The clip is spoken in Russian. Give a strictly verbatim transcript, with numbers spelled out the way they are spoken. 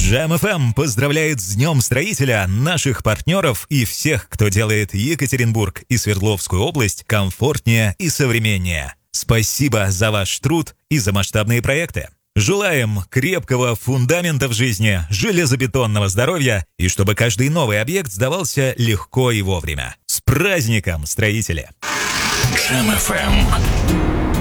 Джем эф эм поздравляет с Днем Строителя наших партнеров и всех, кто делает Екатеринбург и Свердловскую область комфортнее и современнее. Спасибо за ваш труд и за масштабные проекты. Желаем крепкого фундамента в жизни, железобетонного здоровья и чтобы каждый новый объект сдавался легко и вовремя. С праздником, строители! Джем эф эм.